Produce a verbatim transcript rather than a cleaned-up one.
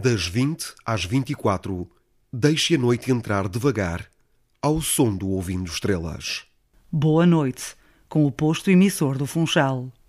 Das vinte às vinte e quatro, deixe a noite entrar devagar, ao som do Ouvindo Estrelas. Boa noite, com o posto emissor do Funchal.